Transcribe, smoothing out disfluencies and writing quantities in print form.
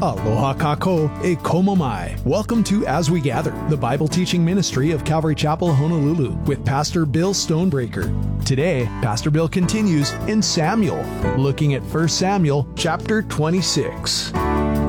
Aloha kako e komo mai. Welcome to As We Gather, the Bible teaching ministry of Calvary Chapel, Honolulu, with Pastor Bill Stonebreaker. Today, Pastor Bill continues in Samuel, looking at 1 Samuel chapter 26.